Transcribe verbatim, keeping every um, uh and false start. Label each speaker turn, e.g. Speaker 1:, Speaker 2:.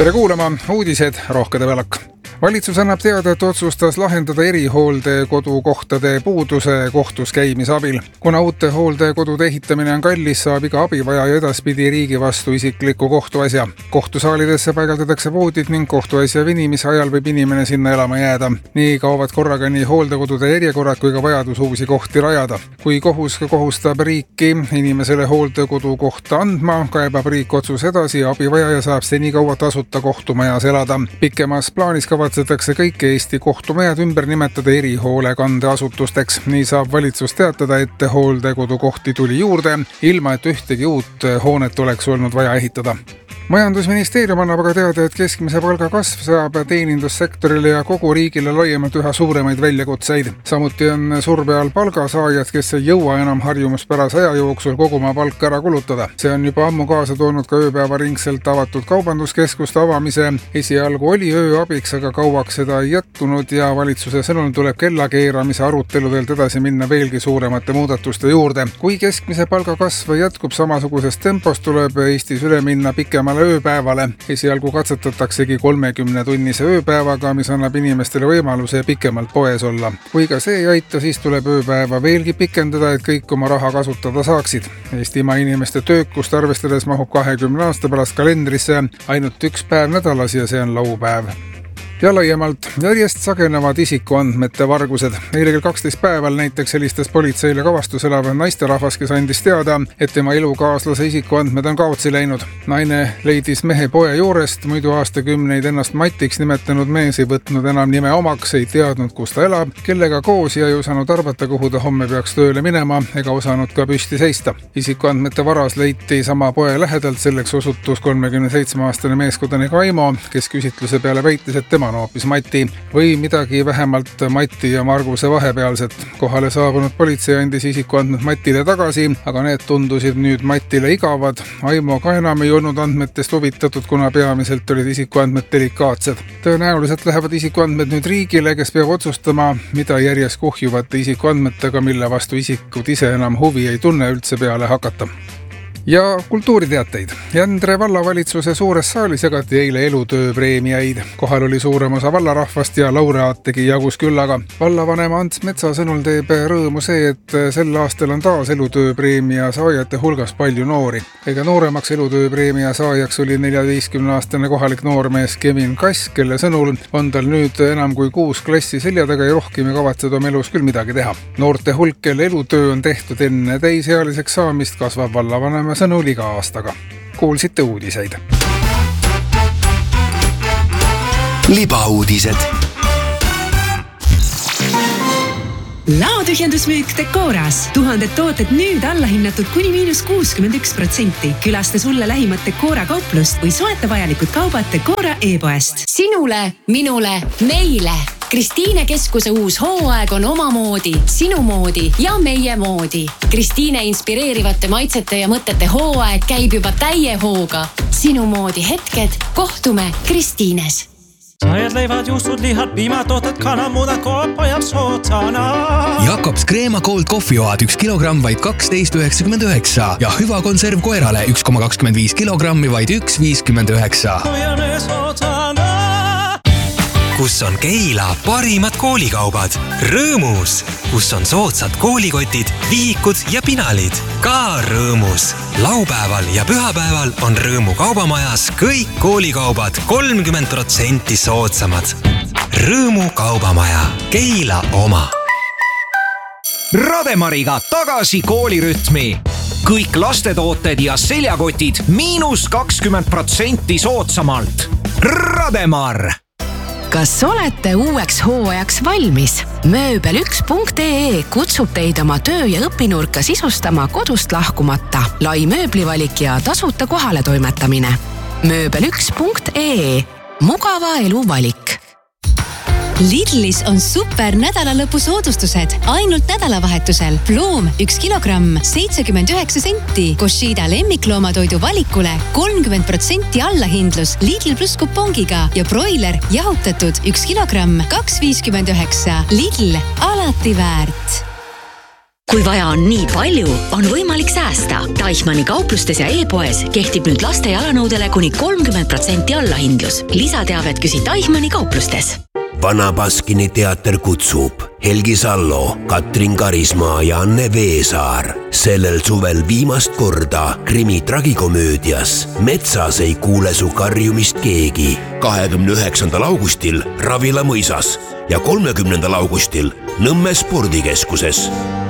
Speaker 1: Tere kuulama, uudised Rohkede Velak. Valitsus annab teada, et otsustas lahendada erihooldekodukohtade puuduse kohtus käimise abil. Kuna uute hooldekodude ehitamine on kallis, saab iga abivajaja edaspidi riigi vastu isikliku kohtuasja. Kohtusaalidesse paigaldatakse voodid ning kohtuasja venimise ajal võib inimene sinna elama jääda. Nii kaovad korraga nii hooldekodude järjekorrad kui ka vajadus uusi kohti rajada. Kui kohus kohustab riiki inimesele hooldekodu kohta andma, kaebab riik otsus edasi ja abivajaja saab senikaua tasuta kohtumajas elada. Pikemas plaanis kavatsetakse kõik Eesti kohtumajad ümber nimetada erihoolekandeasutusteks. Nii saab valitsus teatada, et hooldekodukohti tuli juurde, ilma et ühtegi uut hoonet oleks olnud vaja ehitada. Majandusministeerium annab aga teada, et keskmise palga kasv saab teenindussektorile ja kogu riigile laiemalt üha suuremaid väljakutseid. Samuti on surve all palgasaajad, kes ei jõua enam harjumuspärase aja jooksul kogu oma palka ära kulutada. See on juba ammu kaasa toonud ka ööpäevaringselt avatud kaubanduskeskuste avamise. Esialgu oli öö abiks, aga kauaks seda ei jätkunud ja valitsuse sõnul tuleb kellakeeramise aruteludelt edasi minna veelgi suuremate muudatuste juurde. Kui keskmise palga kasv jätkub samasugusest tempos, tuleb Eestis üle minna pikemale ööpäevale. Esialgu katsetataksegi kolmekümne tunnise ööpäevaga, mis annab inimestele võimaluse pikemalt poes olla. Kui ka see ei aita, siis tuleb ööpäeva veelgi pikendada, et kõik oma raha kasutada saaksid. Eestimaa inimeste töökust arvestades mahub kahekümne aasta pärast kalendrisse ainult üks päev nädalas ja see on laupäev. Ja laiemalt järjest sagenevad isikuandmete vargused. Eile kell kaksteist päeval näiteks helistas politseile Kavastus elav naisterahvas, kes andis teada, et tema elukaaslase isikuandmed on kaotsi läinud. Naine leidis mehe poe juurest, muidu aastakümneid ennast Matiks nimetanud mees ei võtnud enam nime omaks, ei teadnud, kus ta elab, kellega koos ja ei osanud arvata, kuhu ta homme peaks tööle minema ega osanud ka püsti seista. Isikuandmete varas leiti sama poe lähedalt, selleks osutus kolmekümne seitsme aastane meeskodanik Aimo, kes küsitluse peale väitis, et tema hoopis Mati või midagi vähemalt Mati ja Marguse vahepealset. Kohale saabunud politsei andis isikuandmed Matile tagasi, aga need tundusid nüüd Matile igavad. Aimo ka enam ei olnud andmetest huvitatud, kuna peamiselt olid isikuandmed delikaatsed. Tõenäoliselt lähevad isikuandmed nüüd riigile, kes peab otsustama, mida järjest kuhjuvate isikuandmetega, mille vastu isikud ise enam huvi ei tunne üldse peale hakata. Ja kultuuriteateid. Jändre vallavalitsuse suures saalis jagati eile elutööpreemiaid. Kohal oli suurem osa vallarahvast ja laureaat tegi jagus küllaga. Vallavanema Ants Metsa sõnul teeb rõõmu see, et sel aastal on taas elutööpreemia saajate hulgas palju noori. Ega nooremaks elutööpreemia saajaks oli neljateistkümne aastane kohalik noormees Kevin Kass, kelle sõnul on tal nüüd enam kui kuus klassi selja taga ja rohkem ei kavatsed oma elus küll midagi teha. Noorte hulk, kelle elutöö on tehtud enne täisealiseks saamist, kasvab vallavanema sõnul iga aastaga. Kuulsite uudiseid.
Speaker 2: Libauudised.
Speaker 3: Laotühjendusmüük Decoras. Tuhanded tooted nüüd allahinnatud kuni miinus kuuskümmend üks protsenti. Külasta sulle lähimat Decora kauplust või soeta vajalikud kaubad Decora e-poest.
Speaker 4: Sinule, minule, meile. Kristiine keskuse uus hooaeg on omamoodi, sinu moodi ja meie moodi. Kristiine inspireerivate maitsete ja mõtete hooaeg käib juba täie hooga. Sinu moodi hetked, kohtume Kristiines.
Speaker 5: Sajad leivad, juustud, lihad, piimatooted, kanamudad, koop ajab sootsana.
Speaker 2: Jakobs Kreema Gold kohvioad üks kilogramm vaid kaksteist üheksakümmend üheksa ja hüva konserv koerale üks koma kakskümmend viis kilogrammi vaid üks viiskümmend üheksa. Kus on Keila parimad koolikaubad? Rõõmus! Kus on soodsad koolikotid, vihikud ja pinalid? Ka Rõõmus! Laupäeval ja pühapäeval on Rõõmu kaubamajas kõik koolikaubad kolmkümmend protsenti soodsamad. Rõõmu kaubamaja. Keila oma.
Speaker 6: Rademariga tagasi koolirütmi. Kõik lastetooted ja seljakotid miinus kakskümmend protsenti soodsamalt. Rademar!
Speaker 3: Kas olete uueks hooajaks valmis? Mööbel üks punkt ee kutsub teid oma töö- ja õpinurka sisustama kodust lahkumata. Lai mööblivalik ja tasuta kohale toimetamine. Mööbel üks punkt ee. Mugava elu valik.
Speaker 4: Lidlis on super nädalalõpu soodustused. Ainult nädalavahetusel. Ploom üks kilogramm, seitsekümmend üheksa senti. Koshida lemmikloomadtoidu valikule kolmkümmend protsenti allahindlus Lidl plus kupongiga ja broiler jahutatud üks kilogramm, kaks viiskümmend üheksa. Lidl, alati väärt.
Speaker 7: Kui vaja on nii palju, on võimalik säästa. Teichmanni kauplustes ja e-poes kehtib nüüd laste jalanõudele kuni kolmkümmend protsenti allahindlus. Lisateavet küsi Teichmanni kauplustes.
Speaker 8: Vana Baskini teater kutsub Helgi Sallo, Katrin Karismaa ja Anne Veesaar sellel suvel viimast korda krimi tragikomöödias Metsas ei kuule su karjumist keegi. kahekümne üheksandal augustil Ravila mõisas ja kolmekümnendal augustil Nõmme spordikeskuses.